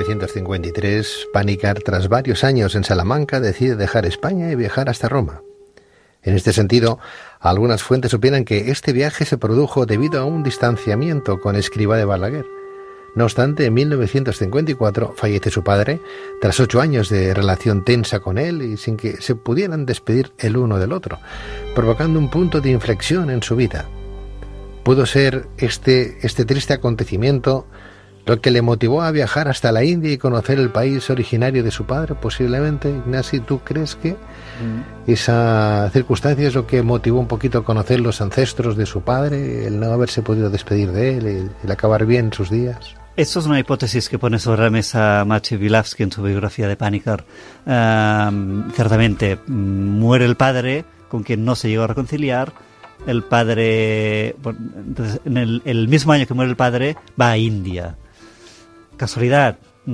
1953, Panikkar, tras varios años en Salamanca, decide dejar España y viajar hasta Roma. En este sentido, algunas fuentes opinan que este viaje se produjo debido a un distanciamiento con Escrivá de Balaguer. No obstante, en 1954 fallece su padre, tras 8 años de relación tensa con él y sin que se pudieran despedir el uno del otro, provocando un punto de inflexión en su vida. ¿Pudo ser este triste acontecimiento lo que le motivó a viajar hasta la India y conocer el país originario de su padre? Posiblemente, Ignasi, ¿tú crees que esa circunstancia es lo que motivó un poquito a conocer los ancestros de su padre, el no haberse podido despedir de él, el acabar bien sus días? Eso es una hipótesis que pone sobre la mesa Maciej Bilawski en su biografía de Panikkar. Ciertamente, muere el padre, con quien no se llegó a reconciliar. El padre, bueno, entonces, en el mismo año que muere el padre, va a India. ¿Casualidad?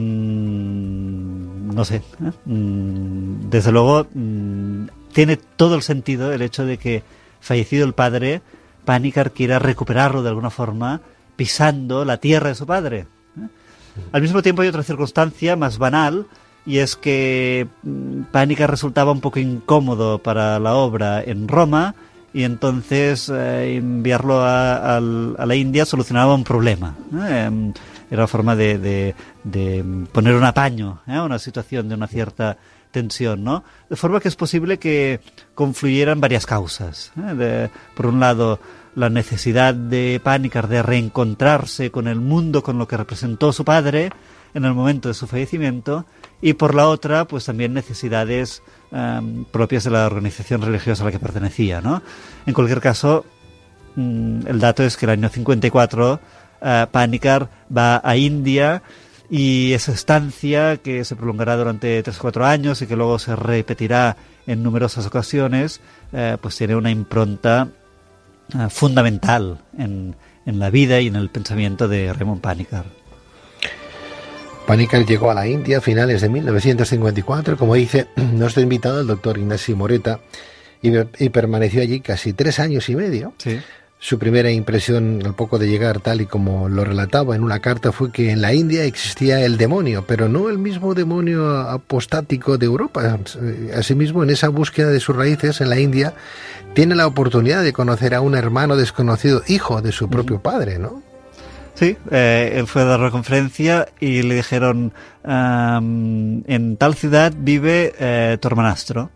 No sé. Desde luego, tiene todo el sentido el hecho de que, fallecido el padre, Panikkar quiera recuperarlo de alguna forma, pisando la tierra de su padre. Al mismo tiempo hay otra circunstancia más banal, y es que Panikkar resultaba un poco incómodo para la obra en Roma, y entonces enviarlo a la India solucionaba un problema. Era la forma de poner un apaño a una situación de una cierta tensión, ¿no? De forma que es posible que confluyeran varias causas. Por un lado, la necesidad de Panikkar de reencontrarse con el mundo, con lo que representó su padre en el momento de su fallecimiento, y por la otra, pues también necesidades propias de la organización religiosa a la que pertenecía, ¿no? En cualquier caso, el dato es que el año 54 Panikkar va a India, y esa estancia, que se prolongará durante 3 o 4 años y que luego se repetirá en numerosas ocasiones, pues tiene una impronta fundamental en la vida y en el pensamiento de Raymond Panikkar. Panikkar llegó a la India a finales de 1954, como dice nuestro invitado, el doctor Ignasi Moreta, y permaneció allí casi 3 años y medio. Sí. Su primera impresión al poco de llegar, tal y como lo relataba en una carta, fue que en la India existía el demonio, pero no el mismo demonio apostático de Europa. Asimismo, en esa búsqueda de sus raíces en la India, tiene la oportunidad de conocer a un hermano desconocido, hijo de su propio padre, ¿no? Sí, él fue a dar una conferencia y le dijeron, en tal ciudad vive tu hermanastro.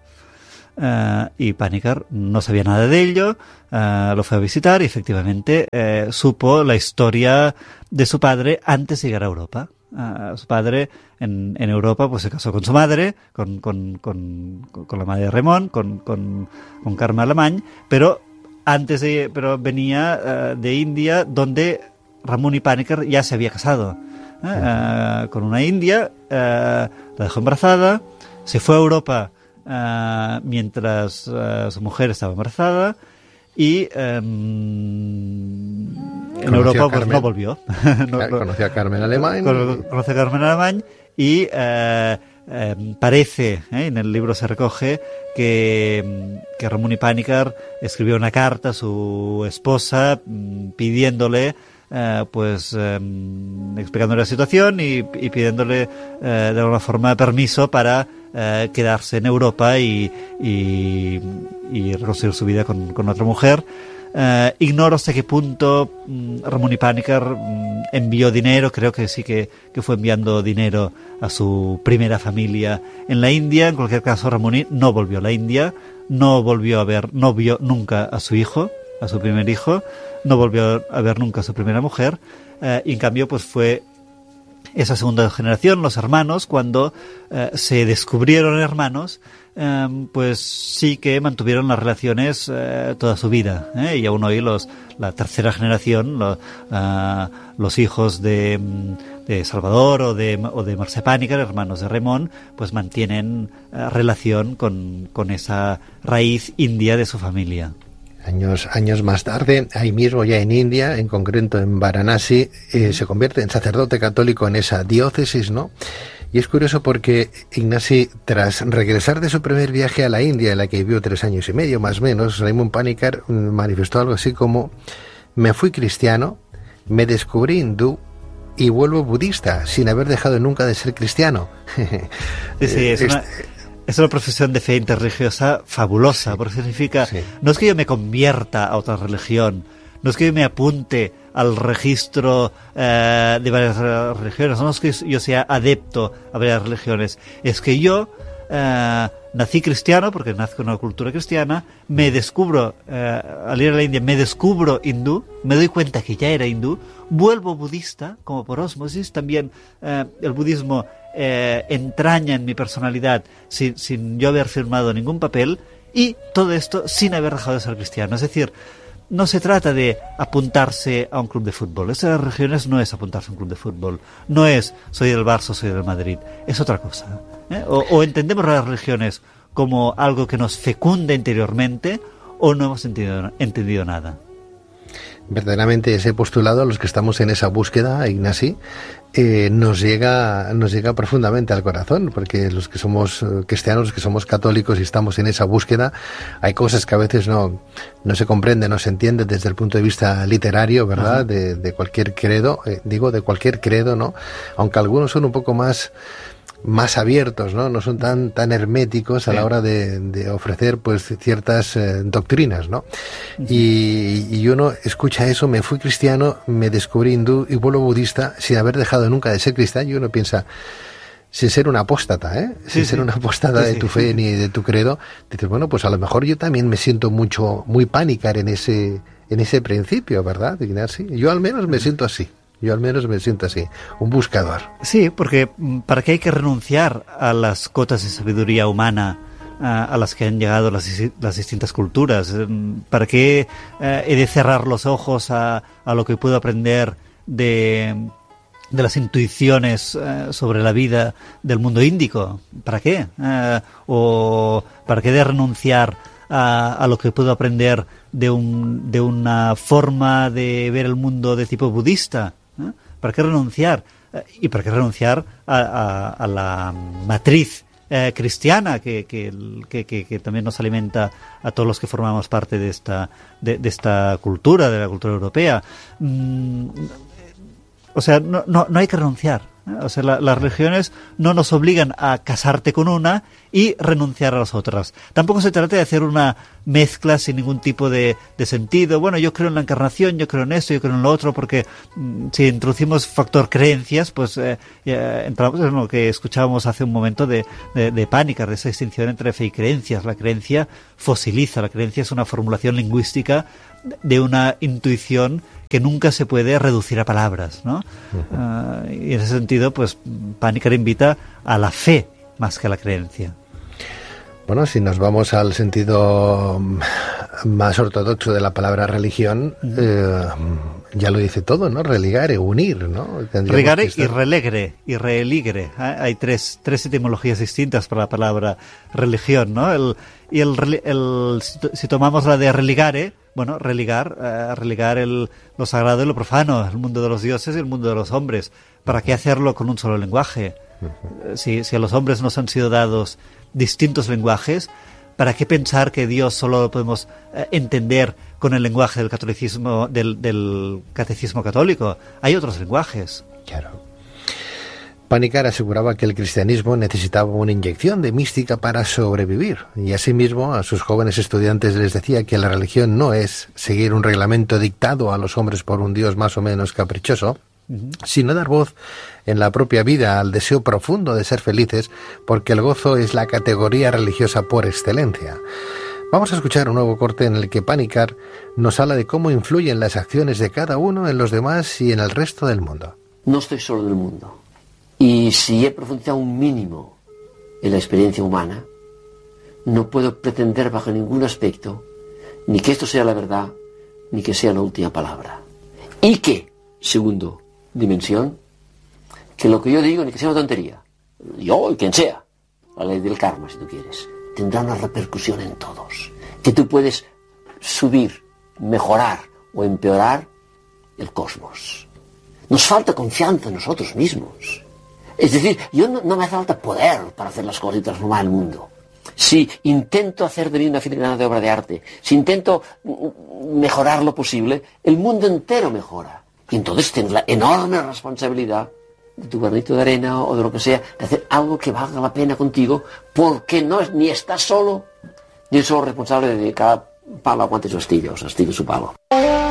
Y Panikkar no sabía nada de ello, lo fue a visitar y efectivamente supo la historia de su padre antes de llegar a Europa. Su padre en Europa pues se casó con su madre, con la madre de Raymond, con Carme Alemany, pero venía de India, donde Ramon y Panikkar ya se había casado con una india, la dejó embarazada, se fue a Europa mientras su mujer estaba embarazada, y en Europa pues no volvió. Conoció a Carmen Alemany. Conoció a Carmen Alemany y parece, en el libro se recoge, que Ramon y Panikkar escribió una carta a su esposa pidiéndole, explicándole la situación y pidiéndole de alguna forma permiso para quedarse en Europa y reconstruir su vida con otra mujer. Ignoro hasta qué punto Ramon y Panikkar envió dinero. Creo que sí que fue enviando dinero a su primera familia en la India. En cualquier caso, Ramon no volvió a la India, no vio nunca a su hijo, a su primer hijo, no volvió a ver nunca a su primera mujer, y en cambio pues fue esa segunda generación, los hermanos, cuando se descubrieron hermanos, pues sí que mantuvieron las relaciones toda su vida, y aún hoy la tercera generación, los hijos de Salvador o de Mercè Panikkar, hermanos de Raymond, pues mantienen relación con esa raíz india de su familia. Años más tarde, ahí mismo ya en India, en concreto en Varanasi, se convierte en sacerdote católico en esa diócesis, ¿no? Y es curioso porque Ignasi, tras regresar de su primer viaje a la India, en la que vivió 3 años y medio, más o menos, Raymond Panikkar manifestó algo así como: me fui cristiano, me descubrí hindú, y vuelvo budista sin haber dejado nunca de ser cristiano. Sí, es una profesión de fe interreligiosa fabulosa, porque significa, no es que yo me convierta a otra religión, no es que yo me apunte al registro de varias religiones, no es que yo sea adepto a varias religiones, es que yo nací cristiano, porque nazco en una cultura cristiana, me descubro, al ir a la India, me descubro hindú, me doy cuenta que ya era hindú, vuelvo budista, como por ósmosis, también el budismo entraña en mi personalidad sin yo haber firmado ningún papel, y todo esto sin haber dejado de ser cristiano. Es decir, no se trata de apuntarse a un club de fútbol. Eso de las religiones no es apuntarse a un club de fútbol. No es soy del Barça o soy del Madrid. Es otra cosa. O entendemos las religiones como algo que nos fecunda interiormente, o no hemos entendido nada. Verdaderamente ese postulado, a los que estamos en esa búsqueda, Ignasi, nos llega profundamente al corazón, porque los que somos cristianos, los que somos católicos y estamos en esa búsqueda, hay cosas que a veces no se comprenden, no se entienden desde el punto de vista literario, ¿verdad? De cualquier credo, de cualquier credo, ¿no? Aunque algunos son un poco más abiertos, no son tan herméticos a la hora de ofrecer pues ciertas doctrinas, ¿no? Y uno escucha eso, me fui cristiano, me descubrí hindú y vuelvo budista sin haber dejado nunca de ser cristiano, y uno piensa, sin ser un apóstata, sin ser un apóstata de tu fe ni de tu credo, dices, bueno, pues a lo mejor yo también me siento muy Panikkar en ese principio, ¿verdad, Ignasi? Yo al menos me siento así. Un buscador. Sí, porque ¿para qué hay que renunciar a las cotas de sabiduría humana a las que han llegado las distintas culturas? ¿Para qué he de cerrar los ojos a lo que puedo aprender de las intuiciones sobre la vida del mundo índico? ¿Para qué? ¿O para qué he de renunciar a lo que puedo aprender de una forma de ver el mundo de tipo budista? ¿Para qué renunciar? ¿Y para qué renunciar a la matriz cristiana que también nos alimenta a todos los que formamos parte de esta cultura, de la cultura europea? O sea, no hay que renunciar. O sea, las religiones no nos obligan a casarte con una y renunciar a las otras. Tampoco se trata de hacer una mezcla sin ningún tipo de sentido. Bueno, yo creo en la encarnación, yo creo en esto, yo creo en lo otro, porque si introducimos factor creencias, pues entramos en lo que escuchábamos hace un momento de Panikkar, de esa distinción entre fe y creencias. La creencia fosiliza, la creencia es una formulación lingüística de una intuición que nunca se puede reducir a palabras, ¿no? Y en ese sentido, pues Panikkar invita a la fe más que a la creencia. Bueno, si nos vamos al sentido más ortodoxo de la palabra religión, ya lo dice todo, ¿no? Religare, unir, ¿no? Religare y relegre, y reeligre. Hay tres etimologías distintas para la palabra religión, ¿no? Si tomamos la de religare, bueno, religar lo sagrado y lo profano, el mundo de los dioses y el mundo de los hombres. ¿Para qué hacerlo con un solo lenguaje? Si a los hombres nos han sido dados distintos lenguajes, ¿para qué pensar que Dios solo lo podemos entender con el lenguaje del catolicismo, del catecismo católico? Hay otros lenguajes. Claro. Panikkar aseguraba que el cristianismo necesitaba una inyección de mística para sobrevivir, y asimismo a sus jóvenes estudiantes les decía que la religión no es seguir un reglamento dictado a los hombres por un Dios más o menos caprichoso, sino dar voz en la propia vida al deseo profundo de ser felices, porque el gozo es la categoría religiosa por excelencia. Vamos a escuchar un nuevo corte en el que Panikkar nos habla de cómo influyen las acciones de cada uno en los demás y en el resto del mundo. No estoy solo en el mundo. Y si he profundizado un mínimo en la experiencia humana, no puedo pretender bajo ningún aspecto ni que esto sea la verdad, ni que sea la última palabra. Y que, segundo dimensión, que lo que yo digo, ni que sea una tontería, yo y quien sea, la ley del karma, si tú quieres, tendrá una repercusión en todos. Que tú puedes subir, mejorar o empeorar el cosmos. Nos falta confianza en nosotros mismos. Es decir, no me hace falta poder para hacer las cosas y transformar el mundo. Si intento hacer de mí una filigrana de obra de arte, si intento mejorar lo posible, el mundo entero mejora. Y entonces tienes la enorme responsabilidad de tu granito de arena o de lo que sea, de hacer algo que valga la pena contigo, porque no es, ni estás solo, ni eres solo responsable de que cada palo aguante su astilla, o se astille su palo.